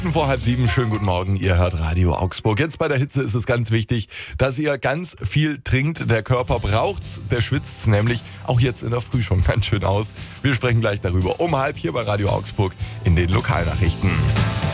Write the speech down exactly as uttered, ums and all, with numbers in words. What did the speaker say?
Vor halb sieben, schönen guten Morgen, ihr hört Radio Augsburg. Jetzt bei der Hitze ist es ganz wichtig, dass ihr ganz viel trinkt. Der Körper braucht's, der schwitzt's nämlich auch jetzt in der Früh schon ganz schön aus. Wir sprechen gleich darüber um halb hier bei Radio Augsburg in den Lokalnachrichten.